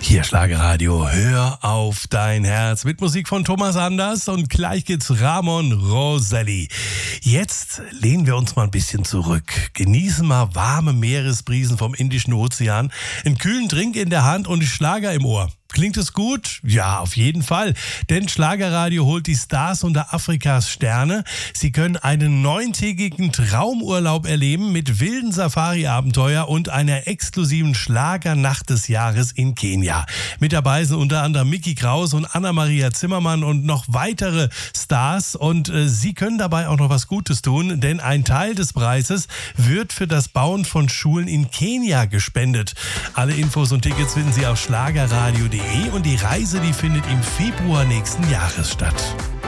Hier Schlagerradio, hör auf dein Herz mit Musik von Thomas Anders und gleich geht's Ramon Roselli. Jetzt lehnen wir uns mal ein bisschen zurück, genießen mal warme Meeresbrisen vom Indischen Ozean, einen kühlen Drink in der Hand und Schlager im Ohr. Klingt es gut? Ja, auf jeden Fall. Denn Schlagerradio holt die Stars unter Afrikas Sterne. Sie können einen 9-tägigen Traumurlaub erleben mit wilden Safari-Abenteuer und einer exklusiven Schlagernacht des Jahres in Kenia. Mit dabei sind unter anderem Micky Kraus und Anna-Maria Zimmermann und noch weitere Stars. Und sie können dabei auch noch was Gutes tun, denn ein Teil des Preises wird für das Bauen von Schulen in Kenia gespendet. Alle Infos und Tickets finden Sie auf schlagerradio.de und die Reise, die findet im Februar nächsten Jahres statt.